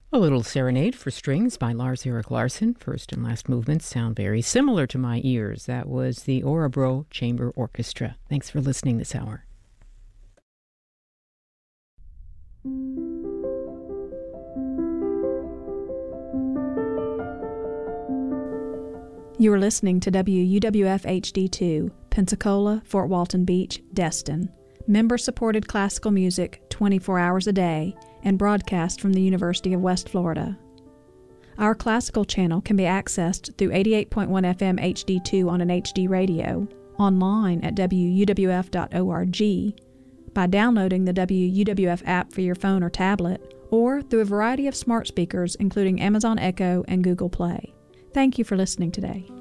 A little serenade for strings by Lars Erik Larsson. First and last movements sound very similar to my ears. That was the Örebro Chamber Orchestra. Thanks for listening this hour. You are listening to WUWF HD2, Pensacola, Fort Walton Beach, Destin. Member-supported classical music 24 hours a day and broadcast from the University of West Florida. Our classical channel can be accessed through 88.1 FM HD2 on an HD radio, online at wuwf.org, by downloading the WUWF app for your phone or tablet, or through a variety of smart speakers including Amazon Echo and Google Play. Thank you for listening today.